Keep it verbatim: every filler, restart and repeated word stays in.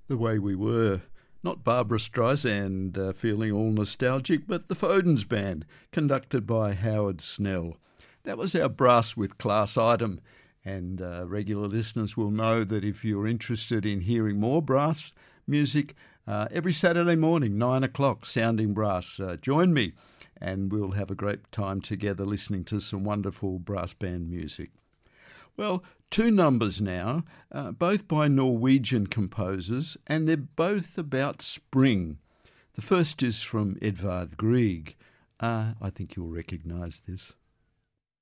The Way We Were. Not Barbara Streisand uh, feeling all nostalgic, but the Fodens Band, conducted by Howard Snell. That was our Brass with Class item, and uh, regular listeners will know that if you're interested in hearing more brass music, uh, every Saturday morning, nine o'clock, Sounding Brass. Uh, join me, and we'll have a great time together listening to some wonderful brass band music. Well, two numbers now, uh, both by Norwegian composers, and they're both about spring. The first is from Edvard Grieg. Uh, I think you'll recognise this.